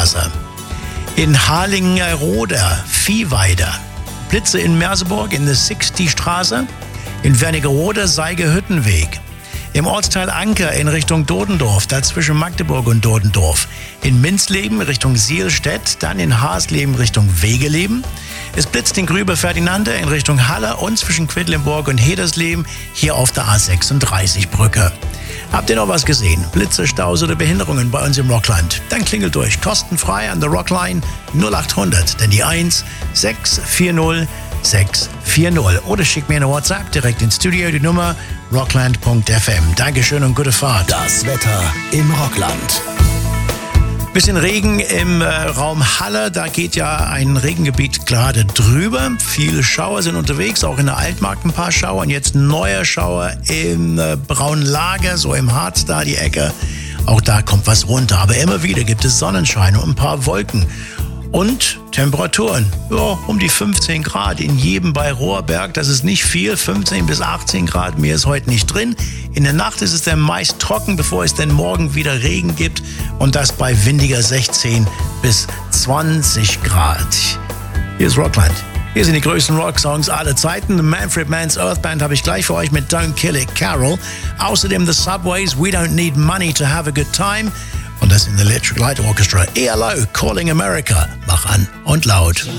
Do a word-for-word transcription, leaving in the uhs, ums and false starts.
Straße. In Harlingerode, Viehweide. Blitze in Merseburg in der sechzigste Straße. In Wernigerode, Seige-Hüttenweg. Im Ortsteil Anker in Richtung Dodendorf, da zwischen Magdeburg und Dodendorf. In Minzleben Richtung Sielstedt, dann in Haasleben Richtung Wegeleben. Es blitzt in Grübe Ferdinande in Richtung Halle und zwischen Quedlinburg und Hedersleben hier auf der A sechsunddreißig Brücke. Habt ihr noch was gesehen? Blitze, Staus oder Behinderungen bei uns im Rockland? Dann klingelt durch, kostenfrei an der Rockline null achthundert, denn die eins sechs vier null sechs vier null. Oder schickt mir eine WhatsApp direkt ins Studio, die Nummer rockland punkt f m. Dankeschön und gute Fahrt. Das Wetter im Rockland. Bisschen Regen im äh, Raum Halle, da geht ja ein Regengebiet gerade drüber. Viele Schauer sind unterwegs, auch in der Altmark ein paar Schauer. Und jetzt ein neuer Schauer im äh, Braunen Lager, so im Harz da die Ecke. Auch da kommt was runter. Aber immer wieder gibt es Sonnenschein und ein paar Wolken. Und Temperaturen, ja, um die fünfzehn Grad in jedem bei Rohrberg. Das ist nicht viel, fünfzehn bis achtzehn Grad, mehr ist heute nicht drin. In der Nacht ist es dann meist trocken, bevor es dann morgen wieder Regen gibt. Und das bei windiger sechzehn bis zwanzig Grad. Hier ist Rockland. Hier sind die größten Rocksongs aller Zeiten. The Manfred Mann's Earth Band habe ich gleich für euch mit Don't Kill It, Carol. Außerdem The Subways, We Don't Need Money to Have a Good Time. Und das in der Electric Light Orchestra. E L O, Calling America. Mach an und laut.